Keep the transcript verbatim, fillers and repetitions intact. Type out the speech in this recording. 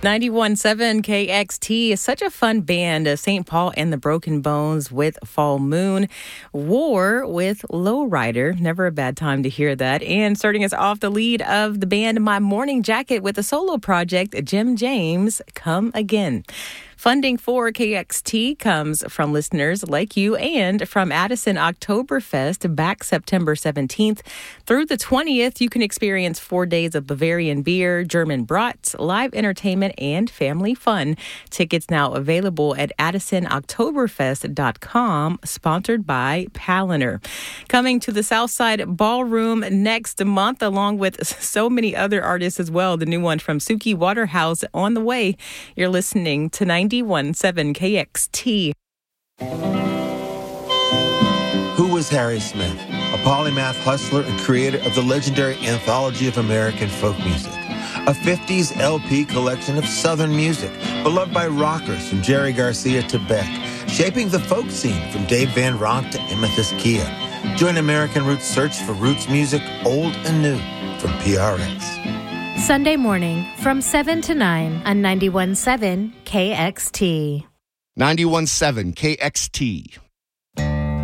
ninety-one point seven K X T is such a fun band. Uh, Saint Paul and the Broken Bones with Fall Moon. War with Lowrider. Never a bad time to hear that. And starting us off, the lead of the band My Morning Jacket with a solo project, Jim James, Come Again. Funding for K X T comes from listeners like you and from Addison Oktoberfest back September seventeenth through the twentieth. You can experience four days of Bavarian beer, German brats, live entertainment, and family fun. Tickets now available at addison oktoberfest dot com, sponsored by Palantir. Coming to the Southside Ballroom next month, along with so many other artists as well. The new one from Suki Waterhouse on the way. You're listening to ninety-one point seven K X T. Who was Harry Smith? A polymath hustler and creator of the legendary Anthology of American Folk Music, a fifties L P collection of Southern music, beloved by rockers from Jerry Garcia to Beck, shaping the folk scene from Dave Van Ronk to Amethyst Kia. Join American Roots' search for roots music, old and new, from P R X. Sunday morning from seven to nine on ninety-one point seven K X T. ninety-one point seven K X T.